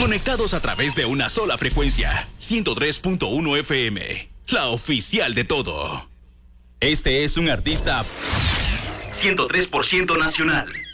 Conectados a través de una sola frecuencia, 103.1 FM, la oficial de todo. Este es un artista 103% nacional.